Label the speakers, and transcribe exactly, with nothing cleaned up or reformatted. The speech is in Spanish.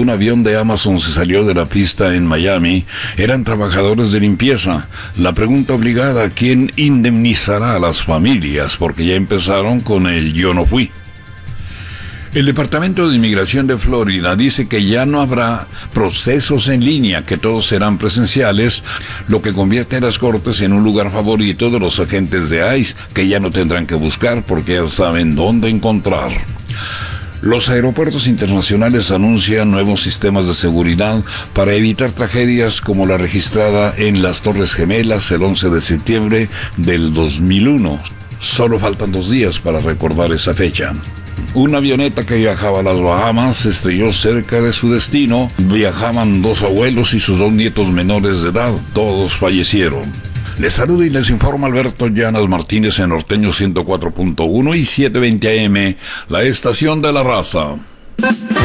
Speaker 1: cuando un avión de Amazon se salió de la pista en Miami, eran trabajadores de limpieza. La pregunta obligada, ¿quién indemnizará a las familias? Porque ya empezaron con el yo no fui. El Departamento de Inmigración de Florida dice que ya no habrá procesos en línea, que todos serán presenciales, lo que convierte a las cortes en un lugar favorito de los agentes de ICE, que ya no tendrán que buscar porque ya saben dónde encontrar. Los aeropuertos internacionales anuncian nuevos sistemas de seguridad para evitar tragedias como la registrada en las Torres Gemelas el once de septiembre del dos mil uno. Solo faltan dos días para recordar esa fecha. Una avioneta que viajaba a las Bahamas se estrelló cerca de su destino. Viajaban dos abuelos y sus dos nietos menores de edad. Todos fallecieron. Les saluda y les informa Alberto Llanas Martínez en Norteño ciento cuatro punto uno y setecientos veinte A M, la estación de la raza.